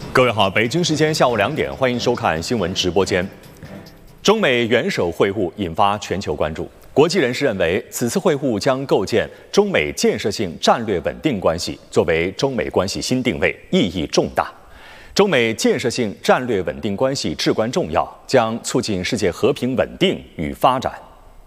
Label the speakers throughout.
Speaker 1: 各位好，北京时间下午2点，欢迎收看新闻直播间。中美元首会晤引发全球关注，国际人士认为，此次会晤将构建中美建设性战略稳定关系，作为中美关系新定位，意义重大。中美建设性战略稳定关系至关重要，将促进世界和平稳定与发展。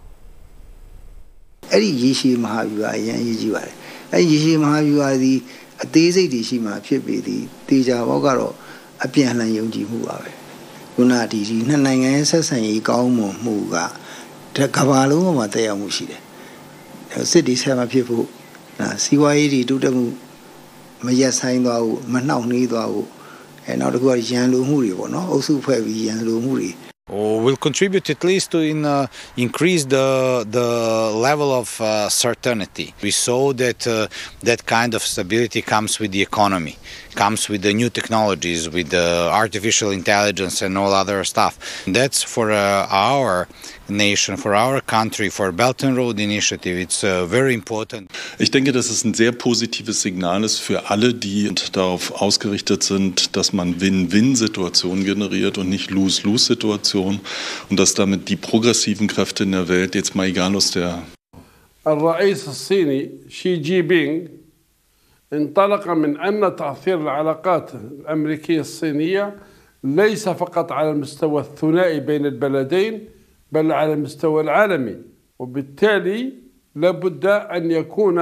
Speaker 2: အဲ့ဒီရေရှည်မဟာဗျူဟာအရင်အရေးကြီးပါတယ်။အဲ့ဒီရေရှည်မဟာဗျူဟာဒီအသေးစိတ်တွေရှိမှဖြစ်ပေသည်တေချာဘောကတော့အပြန်အလှန်ယုံကြည်မှုပါပဲ။ခုနဒီနှစ်နိုင်ငံရဲ့ဆက်ဆံရေးကောင်းမွန်မှုကကမ္ဘာလုံးမှာတက်ရောက်မှုရှိတယ်။စစ်တီဆက်မဖြစ်ဖို့စီးပွားရေးတွေတိုးတက်မှုမရက်ဆိုင်သွားဘူးမနှောင့်နှေးသွားဘူးနောက်တစ်ခုကရန်လိုမှုတွေပေါ့နော်အုပ်စုဖွဲ့ပြီးရန်လိုမှုတွေ
Speaker 3: will contribute at least to increase the level of certainty. We saw that that kind of stability comes with the economy, comes with the new technologies, with the artificial intelligence and all other stuff. That's for our nation, for our country, for Belt and Road Initiative. It's very important.
Speaker 4: Ich denke, dass es ein sehr positives Signal ist für alle, die darauf ausgerichtet sind, dass man Win-Win-Situationen generiert und nicht Lose-Lose-Situationen und dass damit die progressiven Kräfte in der Welt, jetzt mal egal aus der
Speaker 5: الرئيس الصيني شي جي بينغ انطلق من أن تأثير العلاقات الأمريكية الصينية ليس فقط على المستوى الثنائي بين البلدين بل على المستوى العالمي وبالتالي لابد أن يكون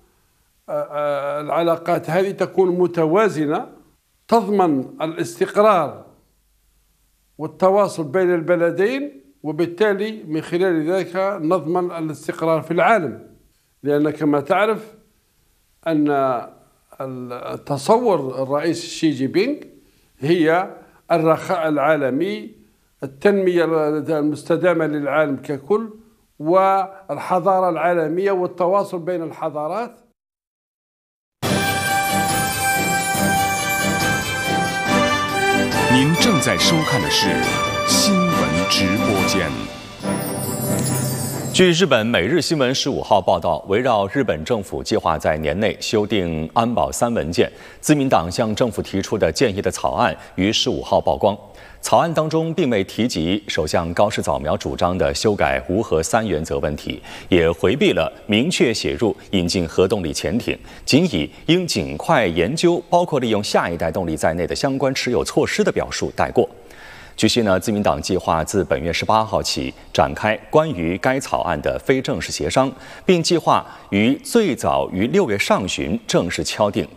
Speaker 5: العلاقات هذه تكون متوازنة تضمن الاستقرار والتواصل بين البلدين وبالتالي من خلال ذلك نضمن الاستقرار في العالم لأن كما تعرف أن تصور الرئيس شي جي بينغ هي الرخاء العالمي التنمية المستدامة للعالم ككل والحضارة العالمية والتواصل بين الحضارات
Speaker 6: 您正在收看的是新闻直播间。
Speaker 1: 据日本每日新闻15号报道，围绕日本政府计划在年内修订安保3文件，自民党向政府提出的建议的草案于15号曝光。草案当中并未提及首相高市早苗主张的修改无核3原则问题，也回避了明确写入引进核动力潜艇，仅以应尽快研究包括利用下一代动力在内的相关持有措施的表述带过。据悉呢，自民党计划自本月18号起展开关于该草案的非正式协商，并计划最早于6月上旬正式敲定